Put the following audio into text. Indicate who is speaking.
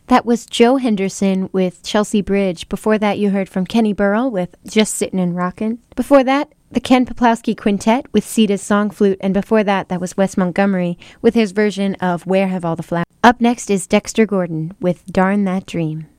Speaker 1: That was Joe Henderson with Chelsea Bridge. Before that, you heard from Kenny Burrell with Just Sittin' and Rockin'. Before that, the Ken Poplowski Quintet with Sita's Song Flute. And before that, that was Wes Montgomery with his version of Where Have All the Flowers. Up next is Dexter Gordon with Darn That Dream.